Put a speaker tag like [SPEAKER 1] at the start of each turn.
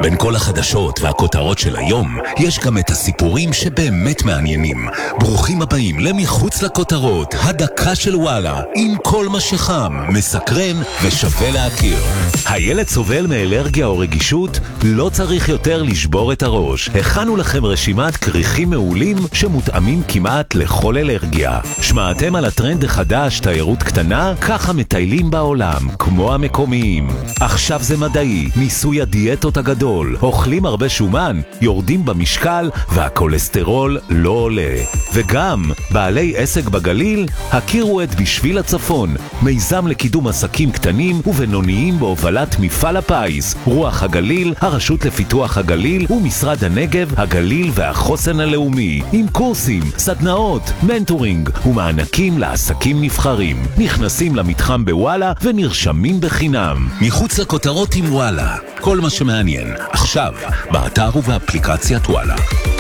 [SPEAKER 1] בין כל החדשות והכותרות של היום, יש גם את הסיפורים שבאמת מעניינים. ברוכים הבאים למחוץ לכותרות, הדקה של וואלה, עם כל מה שחם, מסקרן ושווה להכיר. הילד סובל מאלרגיה או רגישות? לא צריך יותר לשבור את הראש. הכנו לכם רשימת כריכים מעולים שמותאמים כמעט לכל אלרגיה. שמעתם על הטרנד החדש, תיירות קטנה? ככה מטיילים בעולם, כמו המקומיים. עכשיו זה מדעי, ניסוי הדיאטות הגדול. אוכלים הרבה שומן, יורדים במשקל והכולסטרול לא עולה. וגם, בעלי עסק בגליל, הכירו את בשביל הצפון, מיזם לקידום עסקים קטנים ובינוניים בהובלת מפעל הפיס, רוח הגליל, הרשות לפיתוח הגליל ומשרד הנגב, הגליל והחוסן הלאומי, עם קורסים, סדנאות, מנטורינג ומענקים לעסקים נבחרים. נכנסים למתחם בוואלה ונרשמים בחינם. מחוץ לכותרות עם וואלה, כל מה שמעניין, עכשיו, באתר ובאפליקציית וואלה.